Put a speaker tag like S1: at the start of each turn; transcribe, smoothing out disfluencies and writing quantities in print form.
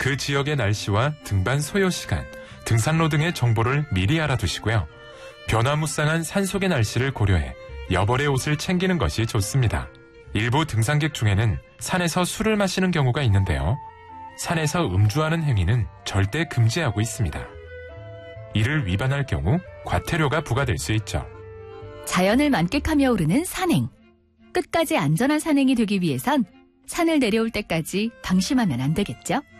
S1: 그 지역의 날씨와 등반 소요 시간, 등산로 등의 정보를 미리 알아두시고요. 변화무쌍한 산속의 날씨를 고려해 여벌의 옷을 챙기는 것이 좋습니다. 일부 등산객 중에는 산에서 술을 마시는 경우가 있는데요. 산에서 음주하는 행위는 절대 금지하고 있습니다. 이를 위반할 경우 과태료가 부과될 수 있죠.
S2: 자연을 만끽하며 오르는 산행. 끝까지 안전한 산행이 되기 위해선 산을 내려올 때까지 방심하면 안 되겠죠?